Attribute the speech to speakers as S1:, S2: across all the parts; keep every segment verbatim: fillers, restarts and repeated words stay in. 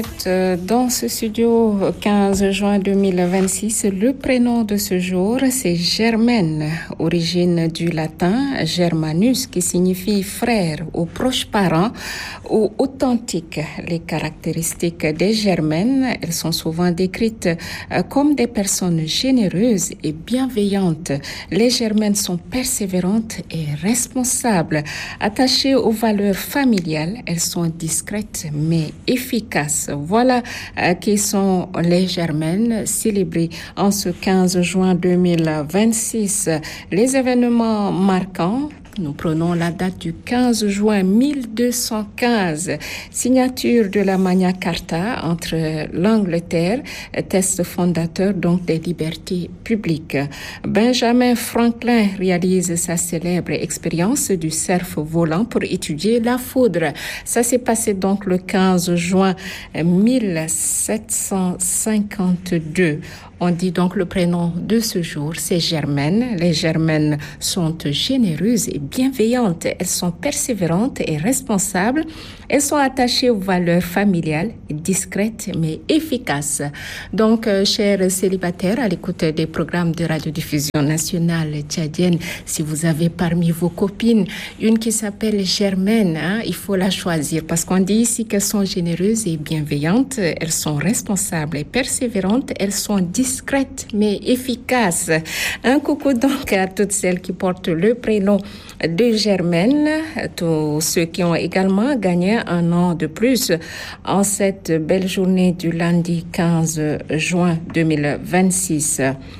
S1: êtes dans ce studio quinze juin deux mille vingt-six. Le prénom de ce jour, c'est Germaine, origine du latin Germanus, qui signifie frère ou proche parent ou authentique. Les caractéristiques des Germaines, elles sont souvent décrites comme des personnes généreuses et bienveillantes. Les Germaines sont persévérantes et responsables. Attachées aux valeurs familiales, elles sont discrètes mais efficaces. Voilà euh, qui sont les Germaines célébrées en ce quinze juin deux mille vingt-six. Les événements marquants. Nous prenons la date du quinze juin mille deux cent quinze, signature de la Magna Carta entre l'Angleterre, texte fondateur donc des libertés publiques. Benjamin Franklin réalise sa célèbre expérience du cerf volant pour étudier la foudre. Ça s'est passé donc le quinze juin mille sept cent cinquante-deux. On dit donc le prénom de ce jour, c'est Germaine. Les Germaines sont généreuses et bienveillantes. Elles sont persévérantes et responsables. Elles sont attachées aux valeurs familiales, discrètes mais efficaces. Donc, euh, chers célibataires, à l'écoute des programmes de radiodiffusion nationale tchadienne, si vous avez parmi vos copines une qui s'appelle Germaine, hein, il faut la choisir parce qu'on dit ici qu'elles sont généreuses et bienveillantes. Elles sont responsables et persévérantes. Elles sont discrètes discrète mais efficace. Un coucou donc à toutes celles qui portent le prénom de Germaine, tous ceux qui ont également gagné un an de plus en cette belle journée du lundi quinze juin deux mille vingt-six.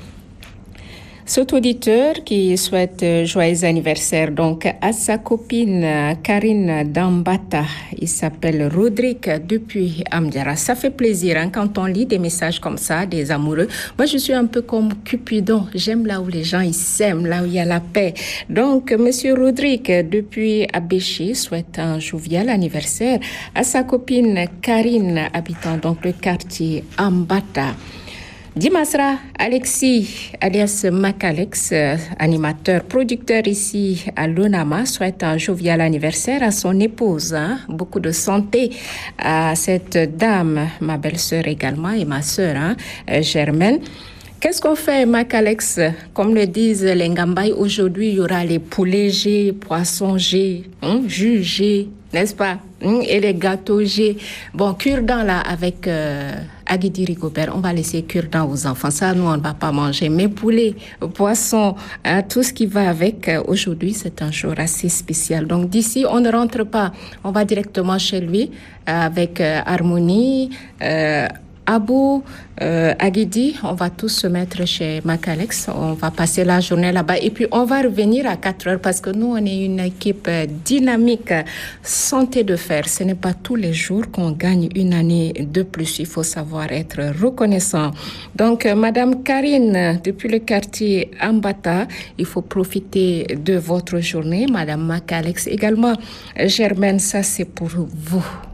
S1: Cet auditeur qui souhaite joyeux anniversaire donc à sa copine Karine Dambata, il s'appelle Rodrigue depuis Amdiara. Ça fait plaisir hein, quand on lit des messages comme ça, des amoureux. Moi, je suis un peu comme Cupidon. J'aime là où les gens ils s'aiment, là où il y a la paix. Donc, Monsieur Rodrigue depuis Abéché souhaite un jovial anniversaire à sa copine Karine, habitant donc le quartier Ambata. Dimasra Alexis, alias Macalex, animateur, producteur ici à l'Onama, souhaite un jovial anniversaire à son épouse. Hein. Beaucoup de santé à cette dame, ma belle-sœur également et ma sœur, hein, Germaine. Qu'est-ce qu'on fait, Macalex? Comme le disent les Ngambay, aujourd'hui, il y aura les poulets G, poissons G, hein, jus G, n'est-ce pas? Et les gâteaux G. Bon, cure-dent là avec euh, Aguidi Rigobert, on va laisser cure-dent aux enfants. Ça, nous, on ne va pas manger. Mais poulets, poissons, hein, tout ce qui va avec. Euh, aujourd'hui, c'est un jour assez spécial. Donc, d'ici, on ne rentre pas. On va directement chez lui euh, avec euh, Harmonie, euh, Abou, euh, Aguidi, on va tous se mettre chez Macalex, on va passer la journée là-bas et puis on va revenir à quatre heures parce que nous, on est une équipe dynamique, santé de fer. Ce n'est pas tous les jours qu'on gagne une année de plus, il faut savoir être reconnaissant. Donc, Madame Karine, depuis le quartier Ambata, il faut profiter de votre journée. Madame Macalex également, Germaine, ça c'est pour vous.